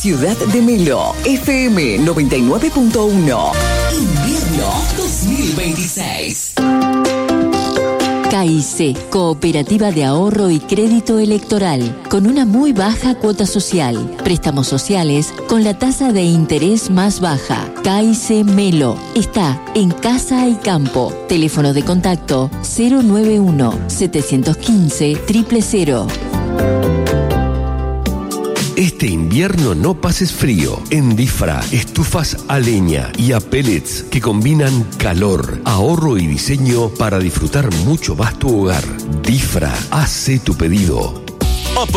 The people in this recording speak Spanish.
Ciudad de Melo, FM 99.1. Invierno 2026. CAICE, Cooperativa de Ahorro y Crédito Electoral, con una muy baja cuota social. Préstamos sociales con la tasa de interés más baja. CAICE Melo. Está en Casa y Campo. Teléfono de contacto 091-715-000. Este invierno no pases frío. En Difra, estufas a leña y a pellets que combinan calor, ahorro y diseño para disfrutar mucho más tu hogar. Difra, hace tu pedido